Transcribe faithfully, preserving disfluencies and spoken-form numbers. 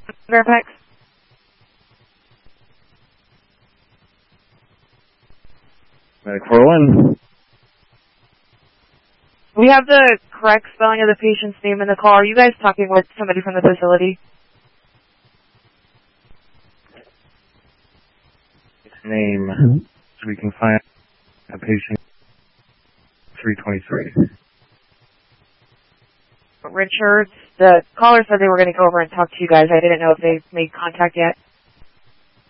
Veripex? Medic four one. We have the correct spelling of the patient's name in the call. Are you guys talking with somebody from the facility? Its name, mm-hmm. So we can find a patient three twenty-three. Richards, the caller said they were going to go over and talk to you guys. I didn't know if they made contact yet.